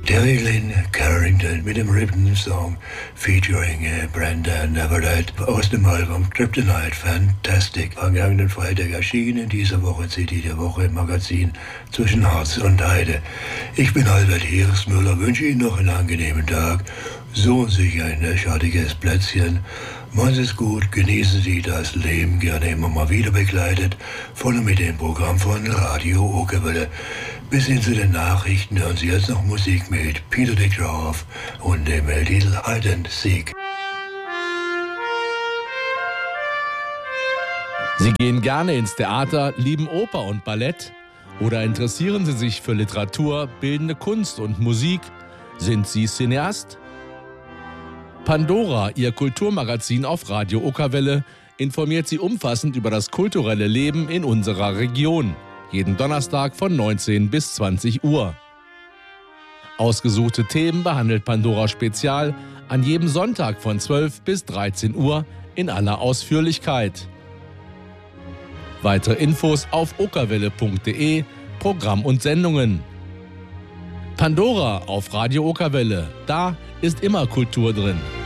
Terry Lynn Carrington mit dem Ribbon-Song featuring Brenda Neverland aus dem Album Kryptonite Fantastic. Vergangenen Freitag erschienen in dieser Woche CD der Woche im Magazin Zwischen Harz und Heide. Ich bin Albert Heeresmüller, wünsche Ihnen noch einen angenehmen Tag. Suchen Sie sich ein schattiges Plätzchen. Machen Sie es gut, genießen Sie das Leben, gerne immer mal wieder begleitet, vorne mit dem Programm von Radio Okerwelle. Bis hin zu den Nachrichten hören Sie jetzt noch Musik mit Peter de Graaf und dem Titel Hide and Seek. Sie gehen gerne ins Theater, lieben Oper und Ballett oder interessieren Sie sich für Literatur, bildende Kunst und Musik? Sind Sie Cineast? Pandora, Ihr Kulturmagazin auf Radio Okerwelle, informiert Sie umfassend über das kulturelle Leben in unserer Region. Jeden Donnerstag von 19 bis 20 Uhr. Ausgesuchte Themen behandelt Pandora Spezial an jedem Sonntag von 12 bis 13 Uhr in aller Ausführlichkeit. Weitere Infos auf okerwelle.de, Programm und Sendungen. Pandora auf Radio Okerwelle, da ist immer Kultur drin.